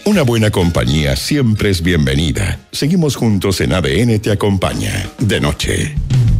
Una buena compañía siempre es bienvenida. Seguimos juntos en ADN Te Acompaña, de noche.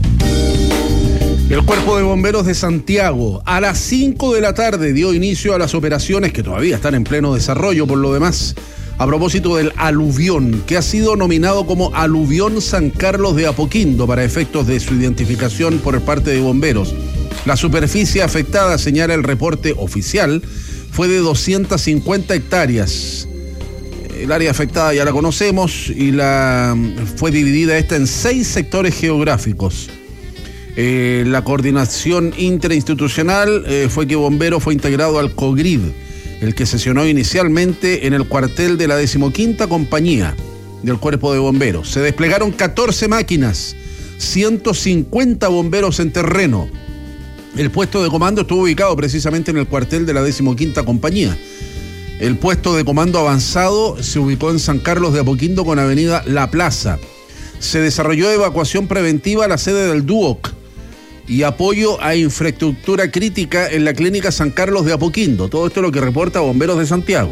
El Cuerpo de Bomberos de Santiago a las 5 de la tarde dio inicio a las operaciones que todavía están en pleno desarrollo por lo demás, a propósito del aluvión, que ha sido nominado como Aluvión San Carlos de Apoquindo para efectos de su identificación por parte de bomberos. La superficie afectada, señala el reporte oficial, fue de 250 hectáreas. El área afectada ya la conocemos y fue dividida esta en 6 sectores geográficos. La coordinación interinstitucional fue que Bomberos fue integrado al COGRID, el que sesionó inicialmente en el cuartel de la 15ª Compañía del Cuerpo de Bomberos. Se desplegaron 14 máquinas, 150 bomberos en terreno. El puesto de comando estuvo ubicado precisamente en el cuartel de la 15ª Compañía. El puesto de comando avanzado se ubicó en San Carlos de Apoquindo con avenida La Plaza. Se desarrolló evacuación preventiva a la sede del DUOC y apoyo a infraestructura crítica en la clínica San Carlos de Apoquindo. Todo esto es lo que reporta Bomberos de Santiago.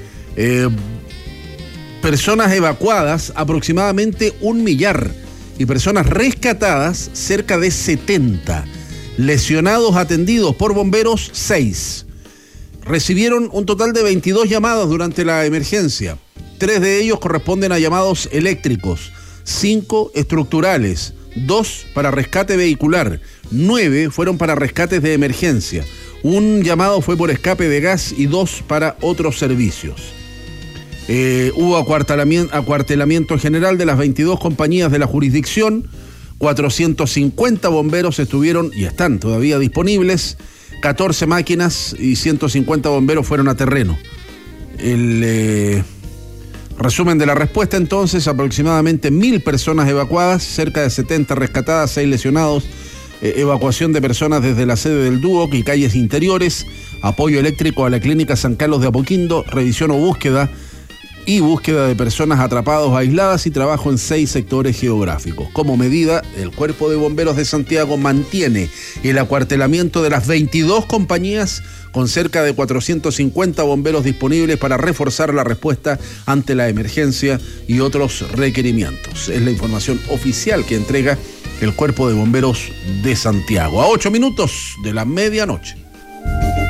Personas evacuadas, aproximadamente 1 millar, y personas rescatadas, cerca de 70. Lesionados atendidos por bomberos, 6. Recibieron un total de 22 llamados durante la emergencia. 3 de ellos corresponden a llamados eléctricos, 5 estructurales, 2 para rescate vehicular, 9 fueron para rescates de emergencia. Un llamado fue por escape de gas y 2 para otros servicios. Hubo acuartelamiento general de las 22 compañías de la jurisdicción. 450 bomberos estuvieron y están todavía disponibles. 14 máquinas y 150 bomberos fueron a terreno. El resumen de la respuesta entonces: aproximadamente 1.000 personas evacuadas, cerca de 70 rescatadas, 6 lesionados, evacuación de personas desde la sede del DUOC y calles interiores, apoyo eléctrico a la clínica San Carlos de Apoquindo, revisión o búsqueda de personas atrapadas o aisladas y trabajo en 6 sectores geográficos. Como medida, el Cuerpo de Bomberos de Santiago mantiene el acuartelamiento de las 22 compañías con cerca de 450 bomberos disponibles para reforzar la respuesta ante la emergencia y otros requerimientos. Es la información oficial que entrega el Cuerpo de Bomberos de Santiago. A 8 minutos de la medianoche.